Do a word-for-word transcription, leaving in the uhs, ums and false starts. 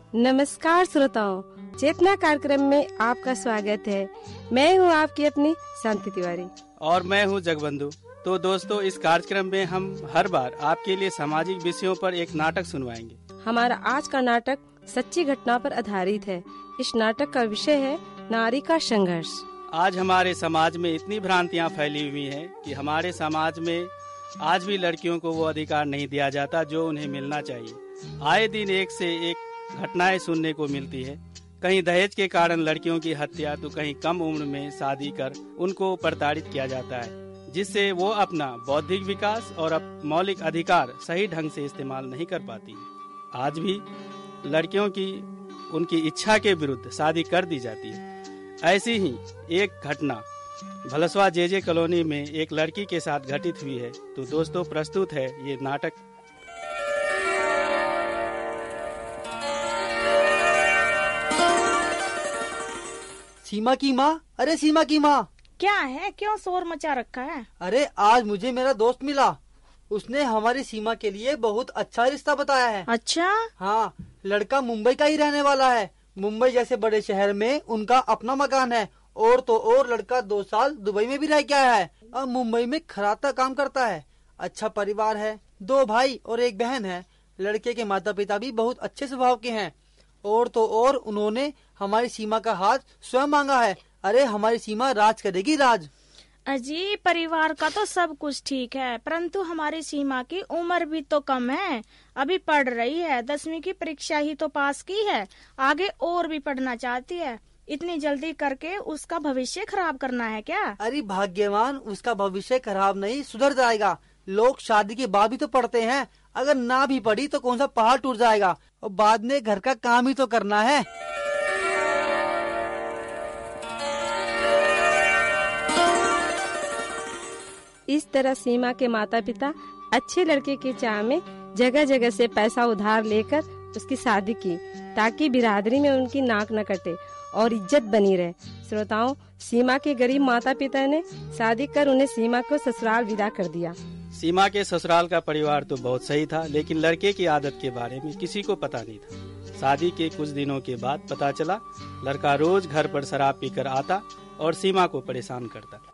नमस्कार श्रोताओं, चेतना कार्यक्रम में आपका स्वागत है। मैं हूं आपकी अपनी शांति तिवारी और मैं हूं जगबंधु। तो दोस्तों, इस कार्यक्रम में हम हर बार आपके लिए सामाजिक विषयों पर एक नाटक सुनवाएंगे। हमारा आज का नाटक सच्ची घटना पर आधारित है। इस नाटक का विषय है नारी का संघर्ष। आज हमारे समाज में इतनी भ्रांतियां फैली हुई हैं कि हमारे समाज में आज भी लड़कियों को वो अधिकार नहीं दिया जाता जो उन्हें मिलना चाहिए। आए दिन एक से एक घटनाएं सुनने को मिलती है। कहीं दहेज के कारण लड़कियों की हत्या, तो कहीं कम उम्र में शादी कर उनको प्रताड़ित किया जाता है, जिससे वो अपना बौद्धिक विकास और मौलिक अधिकार सही ढंग से इस्तेमाल नहीं कर पाती। आज भी लड़कियों की उनकी इच्छा के विरुद्ध शादी कर दी जाती है। ऐसी ही एक घटना भलसवा जे जे कॉलोनी में एक लड़की के साथ घटित हुई है। तो दोस्तों, प्रस्तुत है ये नाटक। सीमा की माँ, अरे सीमा की माँ। क्या है, क्यों शोर मचा रखा है? अरे आज मुझे मेरा दोस्त मिला। उसने हमारी सीमा के लिए बहुत अच्छा रिश्ता बताया है। अच्छा? हाँ, लड़का मुंबई का ही रहने वाला है। मुंबई जैसे बड़े शहर में उनका अपना मकान है। और तो और लड़का दो साल दुबई में भी रह के आया है। अब मुंबई में खराता काम करता है। अच्छा परिवार है, दो भाई और एक बहन है। लड़के के माता पिता भी बहुत अच्छे स्वभाव के हैं। और तो और उन्होंने हमारी सीमा का हाथ स्वयं मांगा है। अरे हमारी सीमा राज करेगी, राज। अजी, परिवार का तो सब कुछ ठीक है, परंतु हमारी सीमा की उम्र भी तो कम है। अभी पढ़ रही है, दसवीं की परीक्षा ही तो पास की है। आगे और भी पढ़ना चाहती है। इतनी जल्दी करके उसका भविष्य खराब करना है क्या? अरे भाग्यवान, उसका भविष्य खराब नहीं, सुधर जाएगा। लोग शादी के बाद भी तो पढ़ते हैं। अगर ना भी पढ़ी तो कौन सा पहाड़ टूट जाएगा। और बाद में घर का काम ही तो करना है। इस तरह सीमा के माता पिता अच्छे लड़के के चाह में जगह जगह से पैसा उधार लेकर उसकी शादी की, ताकि बिरादरी में उनकी नाक न कटे और इज्जत बनी रहे। श्रोताओं, सीमा के गरीब माता पिता ने शादी कर उन्हें सीमा को ससुराल विदा कर दिया। सीमा के ससुराल का परिवार तो बहुत सही था, लेकिन लड़के की आदत के बारे में किसी को पता नहीं था। शादी के कुछ दिनों के बाद पता चला, लड़का रोज घर पर शराब पीकर आता और सीमा को परेशान करता।